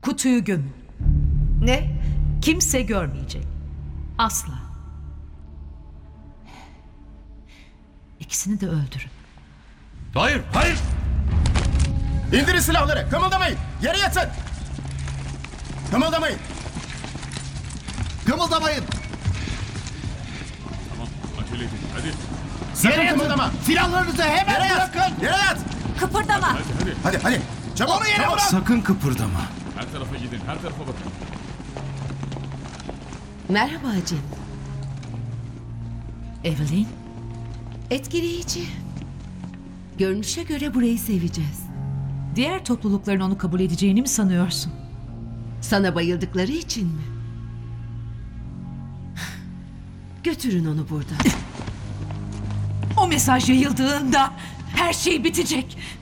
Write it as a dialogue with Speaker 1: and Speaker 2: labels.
Speaker 1: Kutuyu gömün.
Speaker 2: Ne?
Speaker 1: Kimse görmeyecek. Asla. İkisini de öldürün.
Speaker 3: Hayır, hayır!
Speaker 4: İndirin silahları. Kımıldamayın. Yere yatın. Kımıldamayın.
Speaker 5: Kımıldamayın.
Speaker 3: Tamam, acele edin. Hadi,
Speaker 4: Sakın kımıldama.
Speaker 5: Silahlarınızı hemen
Speaker 4: Yere yat.
Speaker 5: bırakın.
Speaker 4: Yere yat.
Speaker 2: Kıpırdama.
Speaker 3: hadi.
Speaker 4: Çabuk.
Speaker 5: Onu yere
Speaker 4: çabuk.
Speaker 5: bırak.
Speaker 6: Sakın kıpırdama.
Speaker 3: Her tarafa gidin, her tarafa bakın.
Speaker 2: Merhaba Jim.
Speaker 1: Evelyn,
Speaker 2: Etkileyici. Görünüşe göre burayı seveceğiz.
Speaker 1: diğer toplulukların onu kabul edeceğini mi sanıyorsun?
Speaker 2: Sana bayıldıkları için mi? Götürün onu buradan.
Speaker 1: O mesaj yayıldığında her şey bitecek.